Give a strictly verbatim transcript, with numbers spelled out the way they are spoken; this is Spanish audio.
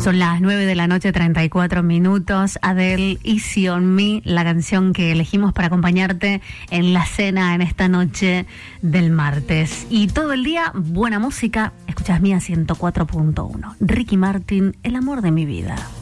Son las nueve de la noche, treinta y cuatro minutos. Adele, Easy on Me, la canción que elegimos para acompañarte en la cena en esta noche del martes. Y todo el día, buena música. Escuchás Mía ciento cuatro punto uno. Ricky Martin, el amor de mi vida.